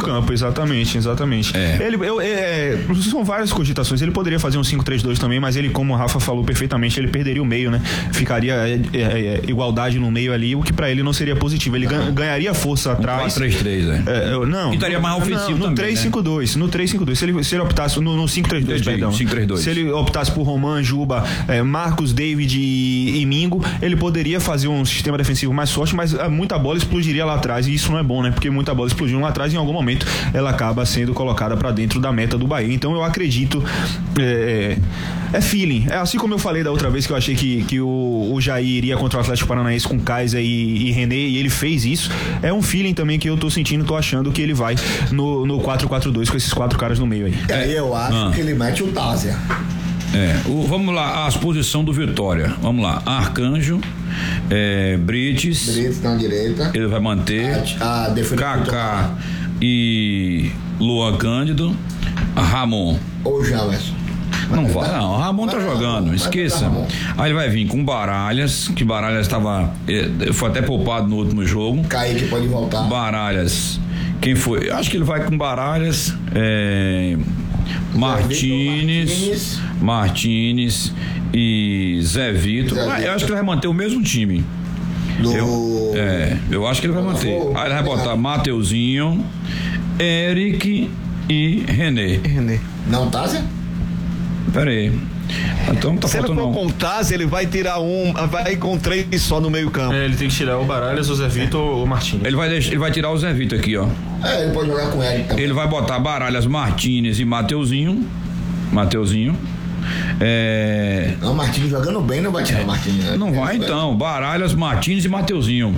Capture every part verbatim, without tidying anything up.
campo, exatamente, exatamente. É. Ele, eu, é, são várias cogitações, ele poderia fazer um cinco três dois também, mas ele, como o Rafa falou perfeitamente, ele perderia o meio, né? Ficaria é, é, é, igualdade no meio ali, o que pra ele não seria positivo. Ele ganha, ganharia força atrás. quatro três três, é. é não. E estaria mais ofensivo não, no três cinco dois, né? No três cinco dois, se ele, se ele optasse, no, no cinco três dois, perdão. cinco três dois. Se ele optasse por Roman, Juba, é, Marcos, David e, e Mingo, ele poderia fazer um sistema defensivo mais forte, mas muita bola explodiria lá atrás, e isso não é bom, né? Porque muita bola explodindo lá atrás, em algum momento ela acaba sendo colocada pra dentro da meta do Bahia. Então eu acredito, é, é feeling, é assim como eu falei da outra vez, que eu achei que, que o, o Jair iria contra o Atlético Paranaense com Kaiser e, e René, e ele fez isso. É um feeling também que eu tô sentindo, tô achando que ele vai no, no quatro quatro dois com esses quatro caras no meio aí. E aí eu acho ah. que ele mete o Tásia. É, o, vamos lá, as posições do Vitória. Vamos lá, Arcanjo, é, Brites. Brites na direita. Ele vai manter. A, a Kaká e Luan Cândido. Ramon. Ou Jamerson. Não vai, não. Ramon tá jogando, esqueça. Aí ele vai vir com Baralhas, que Baralhas estava. Foi até poupado no último jogo. Kaique pode voltar. Baralhas. Quem foi? Acho que ele vai com Baralhas. É, Martínez, Martínez, Martínez e Zé Vitor. Ah, eu acho que ele vai manter o mesmo time. Do... Eu, é, eu acho que ele vai manter. Aí ele vai botar Mateuzinho, Eric e René. René. Não, Tásia? Pera aí. Então tá Se ele for não. com o Tásia, ele vai tirar um, vai com três só no meio campo. É, ele tem que tirar o Baralhas, o Zé Vitor ou o Martínez. Ele vai, deixar, ele vai tirar o Zé Vitor aqui, ó. É, ele pode jogar com ele também. Ele vai botar Baralhas, Martínez e Mateuzinho. Mateuzinho. É... Não, Martínez jogando bem, não vai tirar o Martínez. Né? Não vai então. Baralhas, Martínez e Mateuzinho.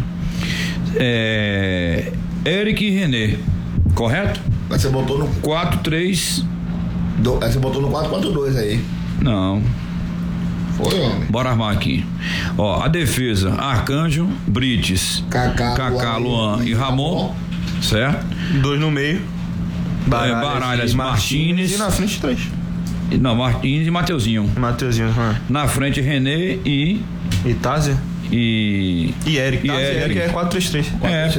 É... Eric e René. Correto? Mas você botou no quatro três. Do... Você botou no quatro quatro dois aí. Não. Foi, homem. Bora armar aqui. Ó, a defesa: Arcanjo, Brites, Kaká, Kaká, Luan e Ramon. Certo? Dois no meio. Baralhas, é, Baralhas e Martínez. E na frente três. Não, Martínez e Mateuzinho. Mateuzinho, ah. Na frente René e. E Tásia? E. E Eric. E Eric. Eric é quatro três três.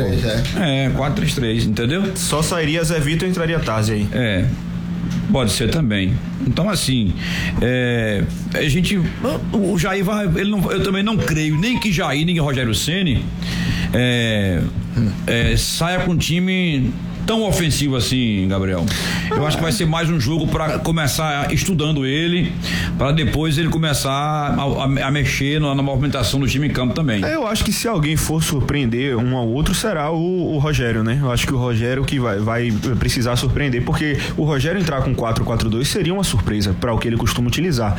É, é, quatro três três, entendeu? Só sairia Zé Vitor e entraria Tásia aí. É. Pode ser também. Então, assim, é, a gente. O Jair vai. Ele não, eu também não creio nem que Jair, nem que Rogério Ceni é, é, saia com um time tão ofensivo assim, Gabriel. Eu acho que vai ser mais um jogo para começar estudando ele, para depois ele começar a, a, a mexer na, na movimentação do time em campo também. É, eu acho que se alguém for surpreender um ao outro, será o, o Rogério, né? Eu acho que o Rogério que vai, vai precisar surpreender, porque o Rogério entrar com quatro quatro dois seria uma surpresa para o que ele costuma utilizar.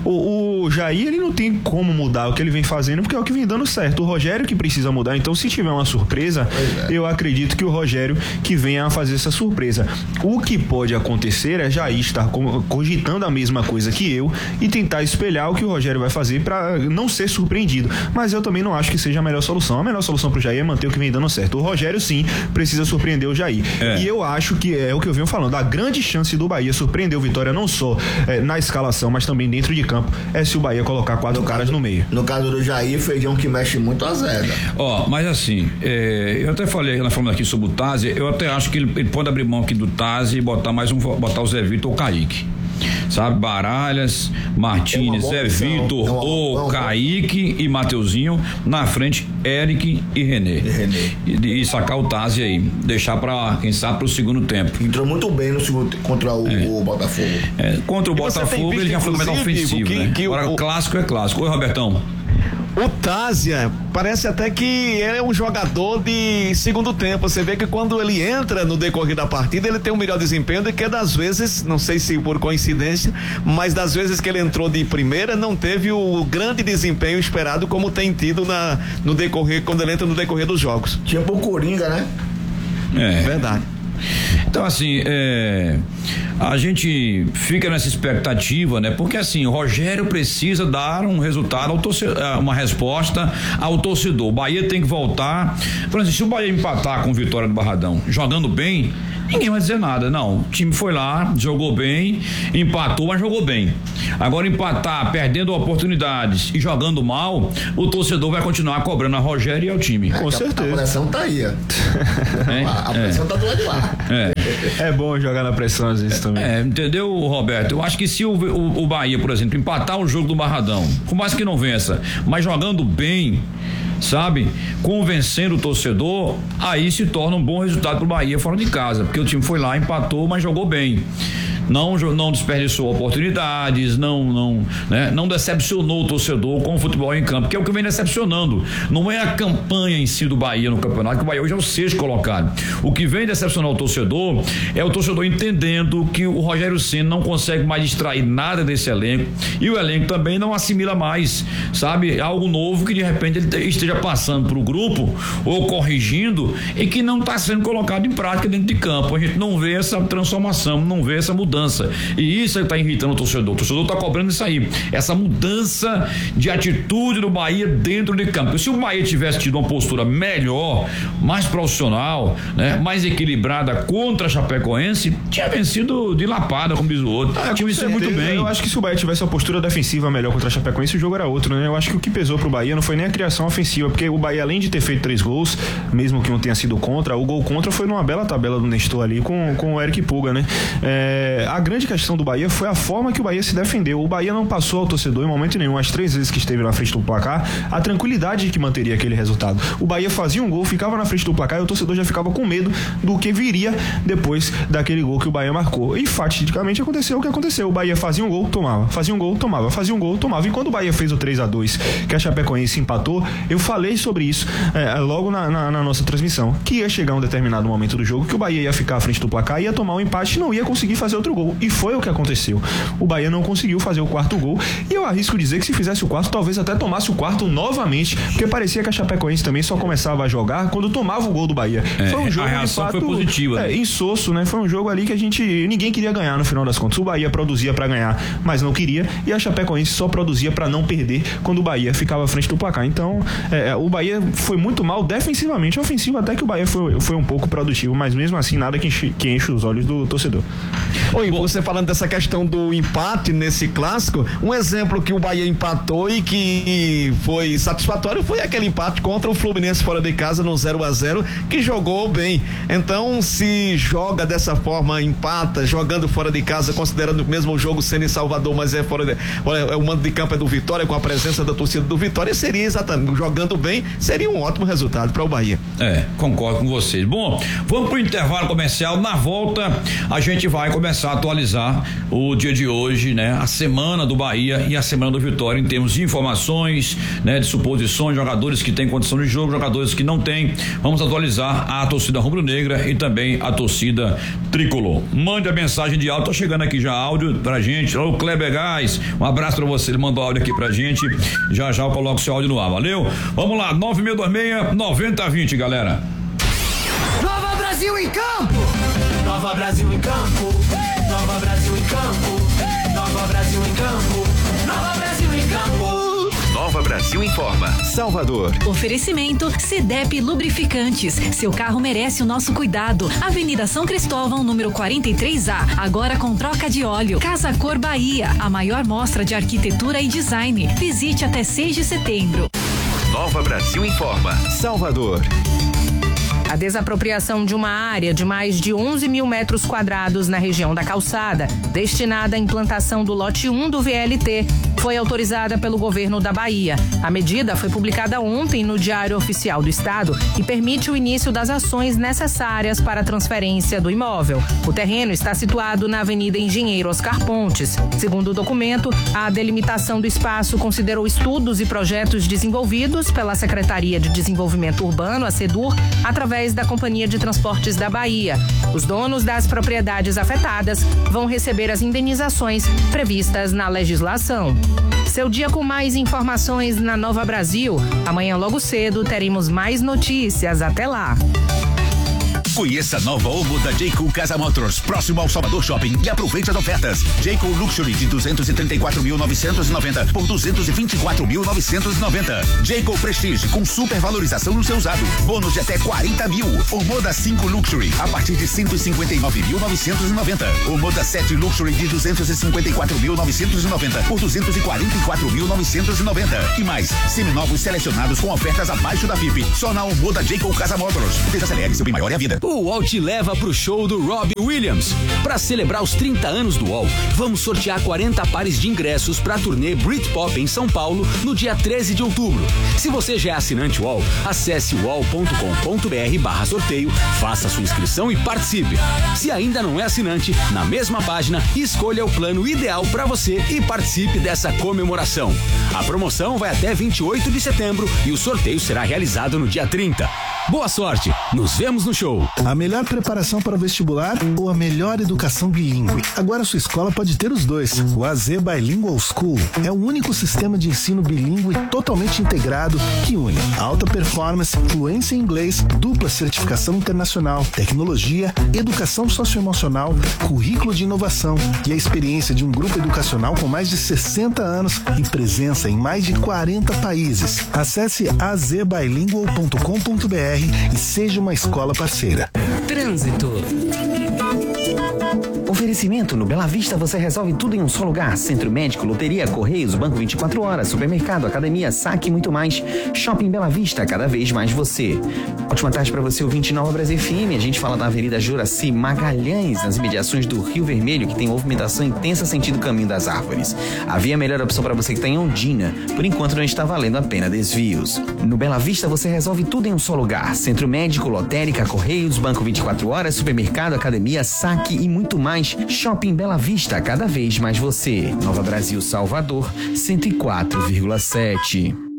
O, o Jair, ele não tem como mudar o que ele vem fazendo, porque é o que vem dando certo. O Rogério que precisa mudar. Então, se tiver uma surpresa, é. eu acredito que o Rogério que vem a fazer essa surpresa. O que pode acontecer é Jair estar cogitando a mesma coisa que eu e tentar espelhar o que o Rogério vai fazer para não ser surpreendido. Mas eu também não acho que seja a melhor solução. A melhor solução pro Jair é manter o que vem dando certo. O Rogério, sim, precisa surpreender o Jair. É. E eu acho que é o que eu venho falando. A grande chance do Bahia surpreender o Vitória, não só é, na escalação, mas também dentro de campo, é se o Bahia colocar quatro no caras caso, no meio. No caso do Jair, feijão que mexe muito a zeda. Ó, mas assim, é, eu até falei, nós falamos aqui sobre o Tásia, eu até acho que ele, ele pode abrir mão aqui do Tásia e botar mais um, botar o Zé Vitor ou o Kaique. Sabe, Baralhas, Martínez, é Zé Vitor é ou é Kaique e Mateuzinho, na frente Eric e René. E, René. e, e sacar o Tásia aí, deixar para quem sabe pro segundo tempo. Entrou muito bem no segundo contra o, é. o Botafogo. É, contra o e Botafogo ele já foi mais ofensivo, que, né? Que Agora o clássico é clássico. Oi, Robertão. O Tásia parece até que ele é um jogador de segundo tempo. Você vê que quando ele entra no decorrer da partida, ele tem um melhor desempenho do que das vezes, não sei se por coincidência, mas das vezes que ele entrou de primeira, não teve o grande desempenho esperado como tem tido na, no decorrer, quando ele entra no decorrer dos jogos. Tinha um pouco Coringa, né? É. Verdade. Então, assim, é, a gente fica nessa expectativa, né? Porque, assim, o Rogério precisa dar um resultado, ao torcedor, uma resposta ao torcedor. O Bahia tem que voltar. Por exemplo, se o Bahia empatar com o Vitória do Barradão, jogando bem, ninguém vai dizer nada. Não, o time foi lá, jogou bem, empatou, mas jogou bem. Agora, empatar, perdendo oportunidades e jogando mal, o torcedor vai continuar cobrando a Rogério e ao time. É, com certeza. A pressão tá aí, ó. É, a pressão é. tá do lado de lá. É. É bom jogar na pressão às vezes também. É, entendeu, Roberto? Eu acho que se o, o, o Bahia, por exemplo, empatar o jogo do Barradão, por mais que não vença, mas jogando bem, sabe, convencendo o torcedor, aí se torna um bom resultado pro Bahia fora de casa, porque o time foi lá, empatou, mas jogou bem. Não, não desperdiçou oportunidades, não, não, né, não decepcionou o torcedor com o futebol em campo, que é o que vem decepcionando. Não é a campanha em si do Bahia no campeonato, que o Bahia hoje é o sexto colocado. O que vem decepcionar o torcedor é o torcedor entendendo que o Rogério Ceni não consegue mais extrair nada desse elenco e o elenco também não assimila mais, sabe, algo novo que de repente ele esteja passando para o grupo ou corrigindo e que não está sendo colocado em prática dentro de campo. A gente não vê essa transformação, não vê essa mudança. E isso está irritando o torcedor. O torcedor está cobrando isso aí. Essa mudança de atitude do Bahia dentro de campo. Se o Bahia tivesse tido uma postura melhor, mais profissional, né, mais equilibrada contra a Chapecoense, tinha vencido de lapada, como diz o outro. Ah, tinha vencido muito bem. Eu acho que se o Bahia tivesse uma postura defensiva melhor contra a Chapecoense, o jogo era outro, né? Eu acho que o que pesou pro Bahia não foi nem a criação ofensiva, porque o Bahia, além de ter feito três gols, mesmo que não tenha sido contra, o gol contra foi numa bela tabela do Nestor ali com, com o Eric Puga, né? É, a grande questão do Bahia foi a forma que o Bahia se defendeu. O Bahia não passou ao torcedor em momento nenhum, as três vezes que esteve na frente do placar, a tranquilidade de que manteria aquele resultado. O Bahia fazia um gol, ficava na frente do placar e o torcedor já ficava com medo do que viria depois daquele gol que o Bahia marcou. E fatidicamente aconteceu o que aconteceu. O Bahia fazia um gol, tomava, fazia um gol, tomava, fazia um gol, tomava. E quando o Bahia fez o três a dois, que a Chapecoense empatou, eu falei sobre isso é, logo na, na, na nossa transmissão, que ia chegar um determinado momento do jogo que o Bahia ia ficar à frente do placar, ia tomar um empate e não ia conseguir fazer outro gol. E foi o que aconteceu. O Bahia não conseguiu fazer o quarto gol e eu arrisco dizer que se fizesse o quarto, talvez até tomasse o quarto novamente, porque parecia que a Chapecoense também só começava a jogar quando tomava o gol do Bahia. É, foi um jogo, a reação de fato, foi positiva. É, né? insosso, né? Foi um jogo ali que a gente, ninguém queria ganhar no final das contas. O Bahia produzia pra ganhar, mas não queria, e a Chapecoense só produzia pra não perder quando o Bahia ficava à frente do placar. Então, é, o Bahia foi muito mal defensivamente, ofensivo até que o Bahia foi, foi um pouco produtivo, mas mesmo assim nada que enche, que enche os olhos do torcedor. Oi, você falando dessa questão do empate nesse clássico, um exemplo que o Bahia empatou e que foi satisfatório foi aquele empate contra o Fluminense fora de casa no zero a zero, que jogou bem. Então, se joga dessa forma, empata, jogando fora de casa, considerando o mesmo jogo sendo em Salvador, mas é fora de, é, o mando de campo é do Vitória, com a presença da torcida do Vitória, seria exatamente, jogando bem, seria um ótimo resultado para o Bahia. É, concordo com vocês. Bom, vamos pro intervalo comercial. Na volta, a gente vai começar a atualizar o dia de hoje, né? A semana do Bahia e a semana do Vitória em termos de informações, né? De suposições, jogadores que têm condição de jogo, jogadores que não têm. Vamos atualizar a torcida rubro-negra e também a torcida tricolor. Mande a mensagem de áudio, tá chegando aqui já áudio pra gente. Ô, Kleber Gás, um abraço pra você, ele mandou áudio aqui pra gente. Já já eu coloco seu áudio no ar, valeu? Vamos lá, nove seis dois seis, nove zero dois zero, galera. Nova Brasil em campo! Nova Brasil em campo! Nova Brasil em campo! Nova Brasil em campo! Nova Brasil em campo! Nova Brasil informa. Salvador. Oferecimento Cedep Lubrificantes. Seu carro merece o nosso cuidado. Avenida São Cristóvão, número quarenta e três A. Agora com troca de óleo. Casa Cor Bahia. A maior mostra de arquitetura e design. Visite até seis de setembro. Nova Brasil informa. Salvador. A desapropriação de uma área de mais de onze mil metros quadrados na região da Calçada, destinada à implantação do lote um do V L T, foi autorizada pelo governo da Bahia. A medida foi publicada ontem no Diário Oficial do Estado e permite o início das ações necessárias para a transferência do imóvel. O terreno está situado na Avenida Engenheiro Oscar Pontes. Segundo o documento, a delimitação do espaço considerou estudos e projetos desenvolvidos pela Secretaria de Desenvolvimento Urbano, a SEDUR, através da Companhia de Transportes da Bahia. Os donos das propriedades afetadas vão receber as indenizações previstas na legislação. Seu dia com mais informações na Nova Brasil. Amanhã logo cedo teremos mais notícias. Até lá. Conheça a nova Omo da Jayco Casa Motors, próximo ao Salvador Shopping, e aproveite as ofertas. Jayco Luxury de duzentos e trinta e quatro mil novecentos e noventa por duzentos e vinte e quatro mil novecentos e noventa. Jayco Prestige com super valorização no seu usado. Bônus de até quarenta mil. O Moda cinco Luxury a partir de cento e cinquenta e nove mil novecentos e noventa. O Moda sete Luxury de duzentos e cinquenta e quatro mil novecentos e noventa por duzentos e quarenta e quatro mil novecentos e noventa. E mais, seminovos selecionados com ofertas abaixo da F I P. Só na Omo da Jayco Casa Motors. Desacelere, seu bem maior é a vida. o U O L te leva pro show do Robbie Williams. Para celebrar os trinta anos do U O L, vamos sortear quarenta pares de ingressos para a turnê Britpop em São Paulo no dia treze de outubro. Se você já é assinante U O L, acesse u o l ponto com ponto b r barra sorteio, faça sua inscrição e participe. Se ainda não é assinante, na mesma página, escolha o plano ideal para você e participe dessa comemoração. A promoção vai até vinte e oito de setembro e o sorteio será realizado no dia trinta. Boa sorte, nos vemos no show. A melhor preparação para o vestibular ou a melhor educação bilíngue? Agora sua escola pode ter os dois. O A Z Bilingual School é o único sistema de ensino bilíngue totalmente integrado que une alta performance, fluência em inglês, dupla certificação internacional, tecnologia, educação socioemocional, currículo de inovação e a experiência de um grupo educacional com mais de sessenta anos e presença em mais de quarenta países. Acesse a z bilingual ponto com ponto b r e seja uma escola parceira. Trânsito. Oferecimento no Bela Vista, você resolve tudo em um só lugar. Centro Médico, Loteria, Correios, Banco vinte e quatro horas, Supermercado, Academia, Saque e muito mais. Shopping Bela Vista, cada vez mais você. Ótima tarde para você, ouvinte Nova Brasil F M. A gente fala da Avenida Juraci Magalhães, nas imediações do Rio Vermelho, que tem movimentação intensa sentido Caminho das Árvores. Havia a melhor opção para você que está em Ondina. Por enquanto não está valendo a pena desvios. No Bela Vista, você resolve tudo em um só lugar. Centro Médico, Lotérica, Correios, Banco vinte e quatro horas, Supermercado, Academia, Saque e muito mais. Shopping Bela Vista, cada vez mais você. Nova Brasil Salvador, cento e quatro vírgula sete.